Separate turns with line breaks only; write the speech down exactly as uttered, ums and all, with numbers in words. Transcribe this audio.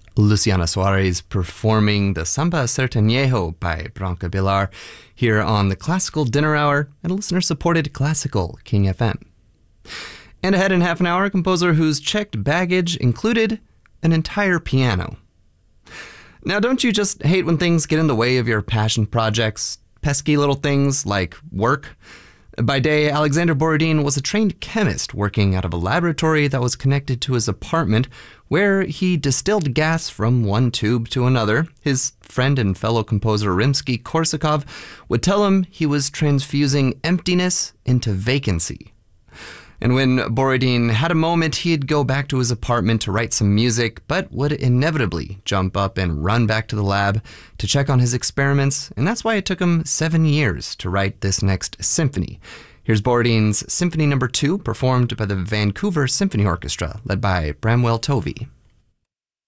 Luciana Suarez performing the Samba Sertanejo by Branca Vilar here on the Classical Dinner Hour at a listener-supported Classical King F M. And ahead in half an hour, a composer whose checked baggage included an entire piano. Now, don't you just hate when things get in the way of your passion projects? Pesky little things like work? By day, Alexander Borodin was a trained chemist working out of a laboratory that was connected to his apartment, where he distilled gas from one tube to another. His friend and fellow composer Rimsky-Korsakov would tell him he was transfusing emptiness into vacancy. And when Borodin had a moment, he'd go back to his apartment to write some music, but would inevitably jump up and run back to the lab to check on his experiments, and that's why it took him seven years to write this next symphony. Here's Borodin's Symphony Number Two, performed by the Vancouver Symphony Orchestra, led by Bramwell Tovey.